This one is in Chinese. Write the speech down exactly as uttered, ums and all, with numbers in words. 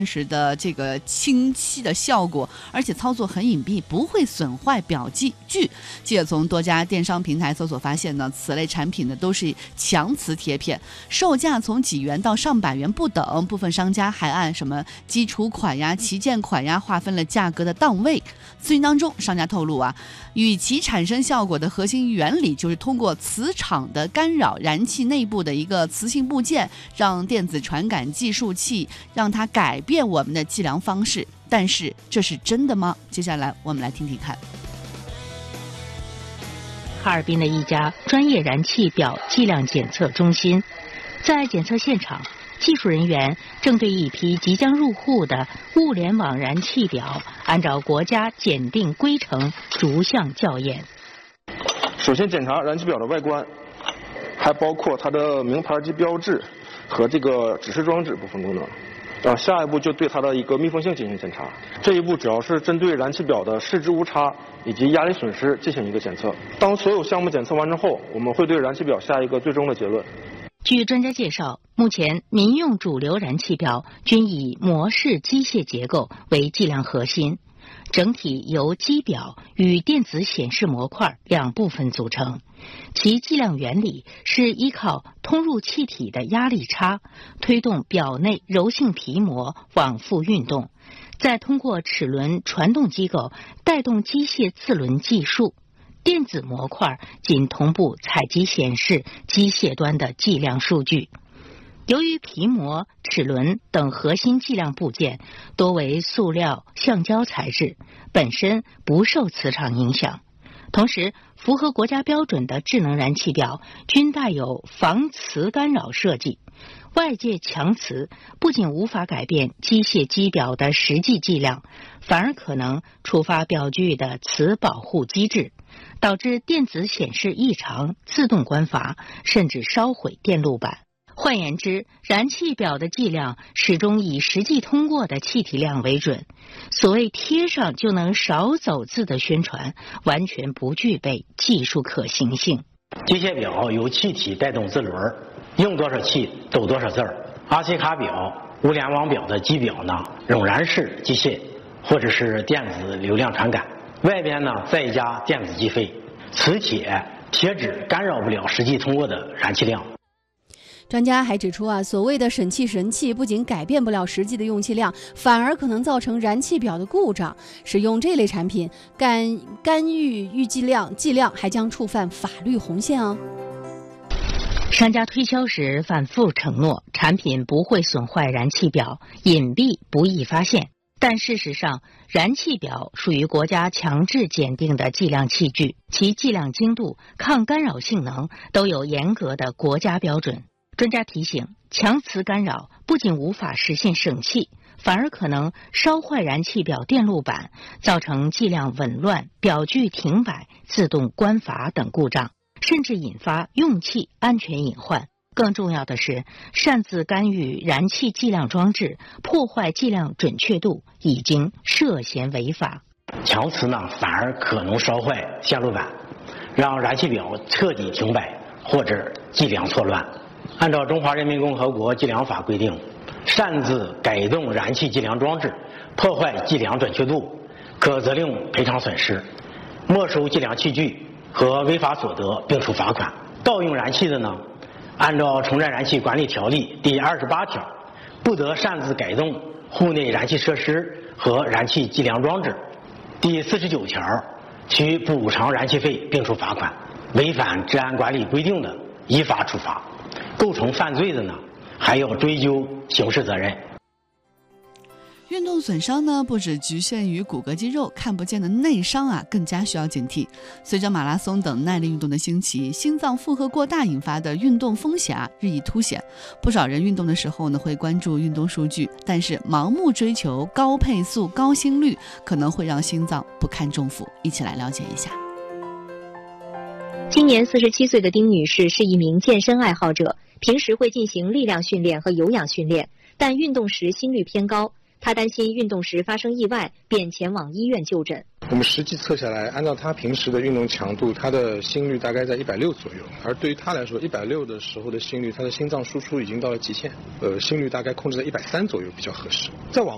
时的这个清晰的效果，而且操作很隐蔽，不会损坏表记具。记者从多家电商平台搜索发现呢，此类产品呢都是强磁贴片，售价从几元到上百元不等。部分商家还按什么基础款呀、旗舰款呀划分了价格的档位。咨询当中，商家透露啊，与其产生效果的核心原理就是通过磁场的干扰燃气内部的一个磁性部件，让电子传感计数器让它改变变我们的计量方式，但是这是真的吗？接下来我们来听听看。 哈尔滨的一家专业燃气表计量检测中心，在检测现场，技术人员正对一批即将入户的物联网燃气表，按照国家检定规程逐项校验。 首先检查燃气表的外观，还包括它的名牌及标志和这个指示装置部分功能。啊，下一步就对它的一个密封性进行检查。这一步主要是针对燃气表的视值误差以及压力损失进行一个检测。当所有项目检测完之后，我们会对燃气表下一个最终的结论。 据专家介绍，目前民用主流燃气表均以模式机械结构为计量核心，整体由机表与电子显示模块两部分组成。其计量原理是依靠通入气体的压力差，推动表内柔性皮膜往复运动，再通过齿轮传动机构带动机械自轮计数，电子模块仅同步采集显示机械端的计量数据。由于皮膜、齿轮等核心计量部件多为塑料、橡胶材质，本身不受磁场影响。同时，符合国家标准的智能燃气表均带有防磁干扰设计，外界强磁不仅无法改变机械机表的实际计量，反而可能触发表具的磁保护机制，导致电子显示异常、自动关阀，甚至烧毁电路板。换言之，燃气表的计量始终以实际通过的气体量为准。所谓贴上就能少走字的宣传，完全不具备技术可行性。 机械表由气体带动自轮，用多少气走多少字儿。R C 卡表、物联网表的机表呢，仍然是机械或者是电子流量传感，外边呢再加电子计费，磁铁、铁纸干扰不了实际通过的燃气量。 专家还指出啊，所谓的省气神器不仅改变不了实际的用气量，反而可能造成燃气表的故障。使用这类产品干干预预计量计量，还将触犯法律红线哦。 商家推销时反复承诺产品不会损坏燃气表，隐蔽不易发现。但事实上，燃气表属于国家强制检定的计量器具，其计量精度、抗干扰性能都有严格的国家标准。专家提醒，强磁干扰不仅无法实现省气，反而可能烧坏燃气表电路板，造成计量紊乱、表具停摆、自动关阀等故障，甚至引发用气安全隐患。更重要的是，擅自干预燃气计量装置，破坏计量准确度，已经涉嫌违法。 强磁呢，反而可能烧坏线路板，让燃气表彻底停摆或者计量错乱。按照《中华人民共和国计量法》规定，擅自改动燃气计量装置，破坏计量准确度，可责令赔偿损失、没收计量器具和违法所得，并处罚款。盗用燃气的呢，按照《从燃燃气管理条例》第二十八条，不得擅自改动户内燃气设施和燃气计量装置。第四十九条，需补偿燃气费并处罚款。违反治安管理规定的，依法处罚。构成犯罪的呢，还要追究刑事责任。 运动损伤呢，不只局限于骨骼肌肉，看不见的内伤啊，更加需要警惕。随着马拉松等耐力运动的兴起，心脏负荷过大引发的运动风险啊日益凸显。不少人运动的时候呢，会关注运动数据，但是盲目追求高配速、高心率，可能会让心脏不堪重负。一起来了解一下。 今年四十七岁的丁女士是一名健身爱好者，平时会进行力量训练和有氧训练，但运动时心率偏高，她担心运动时发生意外，便前往医院就诊。 我们实际测下来，按照她平时的运动强度，她的心率大概在一百六左右。而对于她来说，一百六的时候的心率，她的心脏输出已经到了极限，呃，心率大概控制在一百三左右比较合适。再往